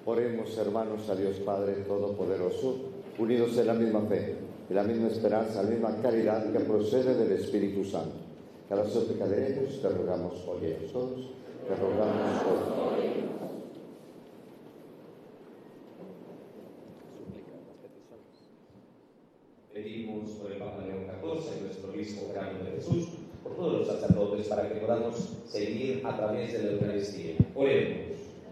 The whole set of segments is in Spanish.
Oremos, hermanos, a Dios Padre Todopoderoso, unidos en la misma fe, en la misma esperanza, en la misma caridad que procede del Espíritu Santo. Cada súplica de ellos te rogamos, oye, todos, te rogamos hoy. Pedimos por el Papa León XIV, nuestro obispo Gerardo de Jesús, por todos los sacerdotes, para que podamos seguir a través de la Eucaristía. Oremos.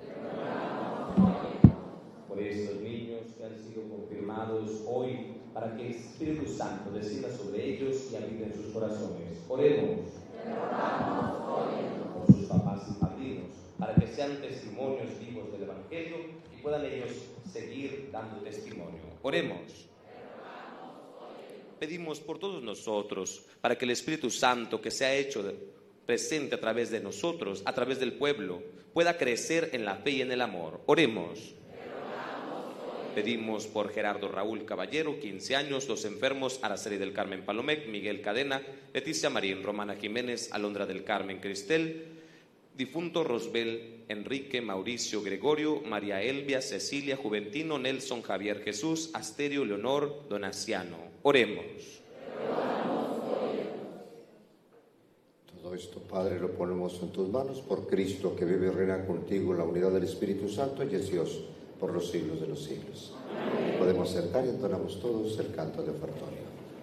Por estos niños que han sido confirmados hoy, para que el Espíritu Santo descienda sobre ellos y habite en sus corazones. Oremos. Por sus papás y padrinos, para que sean testimonios vivos del Evangelio y puedan ellos seguir dando testimonio. Oremos. Pedimos por todos nosotros, para que el Espíritu Santo que se ha hecho presente a través de nosotros, a través del pueblo, pueda crecer en la fe y en el amor. Oremos. Pedimos por Gerardo Raúl Caballero, 15 años, los enfermos Araceli del Carmen Palomec, Miguel Cadena, Leticia Marín, Romana Jiménez, Alondra del Carmen Cristel, difunto Rosbel, Enrique, Mauricio, Gregorio, María Elvia, Cecilia, Juventino, Nelson, Javier Jesús, Asterio, Leonor, Donaciano. Oremos. Todo esto, Padre, lo ponemos en tus manos por Cristo, que vive y reina contigo en la unidad del Espíritu Santo y es Dios por los siglos de los siglos. Amén. Podemos sentar y entonamos todos el canto de ofertorio.